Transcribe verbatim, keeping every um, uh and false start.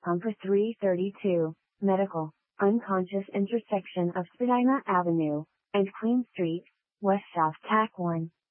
Number three thirty-two, Medical, unconscious intersection of Spadina Avenue and Queen Street, West South Tack one.